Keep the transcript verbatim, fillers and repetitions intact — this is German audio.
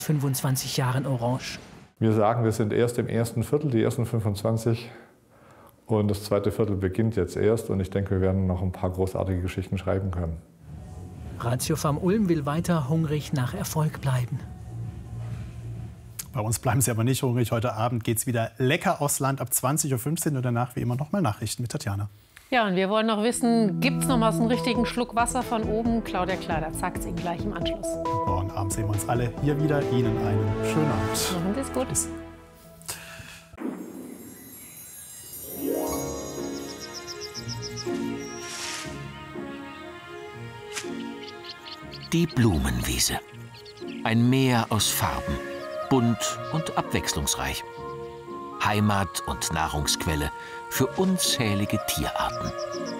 fünfundzwanzig Jahren Orange. Wir sagen, wir sind erst im ersten Viertel, die ersten fünfundzwanzig. Und das zweite Viertel beginnt jetzt erst. Und ich denke, wir werden noch ein paar großartige Geschichten schreiben können. Ratiofarm Ulm will weiter hungrig nach Erfolg bleiben. Bei uns bleiben Sie aber nicht hungrig. Heute Abend geht es wieder lecker aufs Land ab zwanzig Uhr fünfzehn und danach wie immer noch mal Nachrichten mit Tatjana. Ja, und wir wollen noch wissen, gibt es noch mal so einen richtigen Schluck Wasser von oben? Claudia Kleider sagt es Ihnen gleich im Anschluss. Morgen Abend sehen wir uns alle hier wieder. Ihnen einen schönen Abend. Machen Sie es gut. Bis. Die Blumenwiese. Ein Meer aus Farben, bunt und abwechslungsreich. Heimat und Nahrungsquelle für unzählige Tierarten.